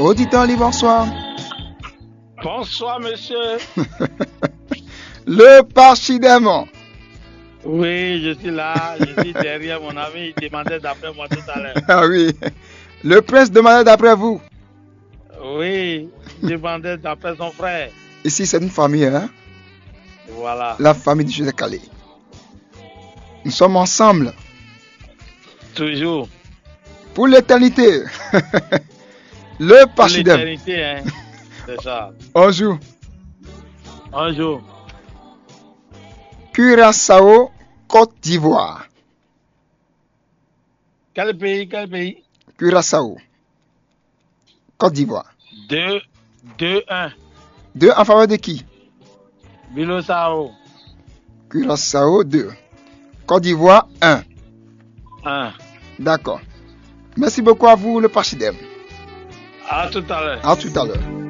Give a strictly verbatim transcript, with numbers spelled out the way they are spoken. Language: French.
Auditeur libre, bonsoir. Bonsoir, monsieur. Le Pachidem. Oui, je suis là, je suis derrière mon ami, il demandait d'après moi tout à l'heure. Ah oui. Le prince demandait d'après vous. Oui, il demandait d'après son frère. Ici, c'est une famille, hein? Voilà. La famille de José Calais. Nous sommes ensemble. Toujours. Pour l'éternité. Le Pour Pachidem. l'éternité, hein. C'est ça. On joue. Un jour. Curaçao, Côte d'Ivoire. Quel pays, quel pays? Curaçao, Côte d'Ivoire. deux, deux, un. deux en faveur de qui? Bilosao. Curaçao, deux. Côte d'Ivoire, un. un. D'accord. Merci beaucoup à vous, le Pachidem. À tout à l'heure. À tout à l'heure.